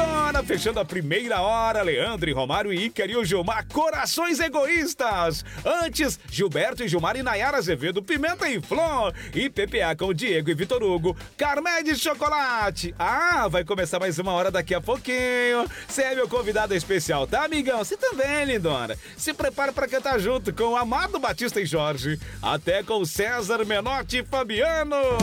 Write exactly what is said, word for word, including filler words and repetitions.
lindona, fechando a primeira hora, Leandro e Romário e Ícaro e o Gilmar, Corações Egoístas. Antes, Gilberto e Gilmar e Nayara Azevedo, Pimenta e Flor. E P P A com Diego e Vitor Hugo, Carmé de Chocolate. Ah, vai começar mais uma hora daqui a pouquinho. Você é meu convidado especial, tá, amigão? Você também, lindona. Se prepara pra cantar junto com Amado Batista e Jorge. Até com César Menotti e Fabiano.